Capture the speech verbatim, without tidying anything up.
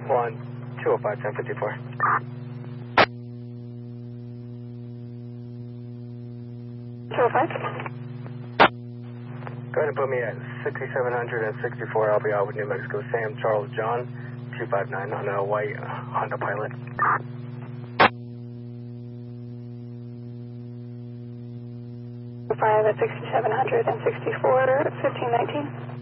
one, two oh five, ten fifty-four. two oh five? Go ahead and put me at sixty-seven sixty-four. I'll be out with New Mexico Sam Charles John, two five nine on a white uh, Honda Pilot. five at sixty-seven sixty-four, fifteen nineteen.